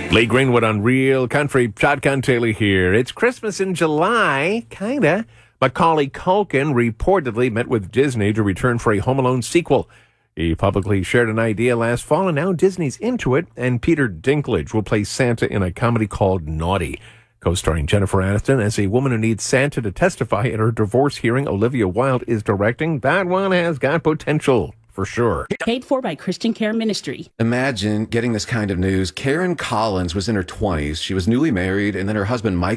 Lee Greenwood on Real Country. Shotgun Taylor here. It's Christmas in July, kinda. Macaulay Culkin reportedly met with Disney to return for a Home Alone sequel. He publicly shared an idea last fall, and now Disney's into it, and Peter Dinklage will play Santa in a comedy called Naughty. Co-starring Jennifer Aniston as a woman who needs Santa to testify at her divorce hearing, Olivia Wilde is directing. That one has got potential. For sure. Paid for by Christian Care Ministry. Imagine getting this kind of news. Karen Collins was in her 20s. She was newly married, and then her husband, Mike,